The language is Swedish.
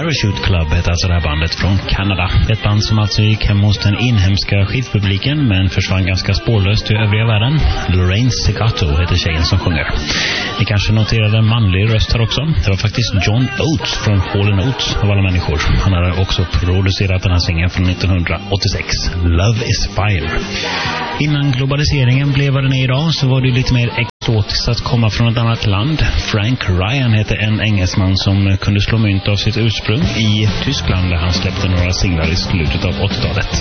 Parachute Club heter alltså det här bandet från Kanada. Ett band som alltså gick hem hos den inhemska skivpubliken men försvann ganska spårlöst i övriga världen. Lorraine Segato heter tjejen som sjunger. Ni kanske noterade en manlig röst här också. Det var faktiskt John Oates från Hall & Oates av alla människor. Han hade också producerat den här singeln från 1986. Love is Fire. Innan globaliseringen blev vad den är idag så var det lite mer exotiskt att komma från ett annat land. Frank Ryan heter en engelsman som kunde slå mynt av sitt ursprung i Tyskland där han släppte några singlar i slutet av 80-talet.